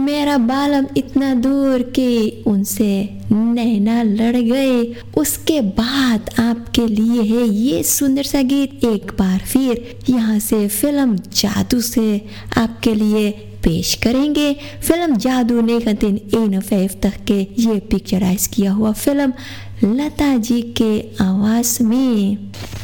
मेरा बालम इतना दूर कि उनसे नैना लड़ गए। उसके बाद आपके लिए है ये सुंदर सा गीत एक बार फिर यहाँ से फिल्म जादू से आपके लिए पेश करेंगे। फिल्म जादू ने 1951 तक के ये पिक्चराइज किया हुआ फिल्म लता जी के आवाज में।